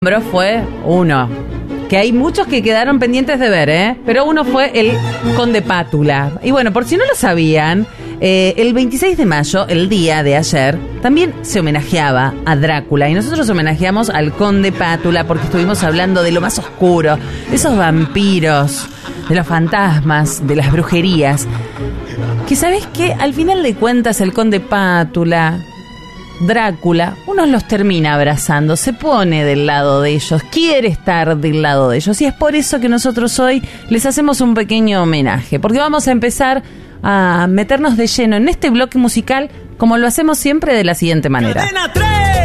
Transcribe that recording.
Pero fue uno. Que hay muchos que quedaron pendientes de ver, ¿eh? Pero uno fue el Conde Pátula. Y bueno, por si no lo sabían, el 26 de mayo, el día de ayer, también se homenajeaba a Drácula. Y nosotros homenajeamos al Conde Pátula porque estuvimos hablando de lo más oscuro, de esos vampiros, de los fantasmas, de las brujerías. Que ¿sabés qué? Al final de cuentas, el Conde Pátula, Drácula, uno los termina abrazando, se pone del lado de ellos, quiere estar del lado de ellos, y es por eso que nosotros hoy les hacemos un pequeño homenaje, porque vamos a empezar a meternos de lleno en este bloque musical, como lo hacemos siempre, de la siguiente manera.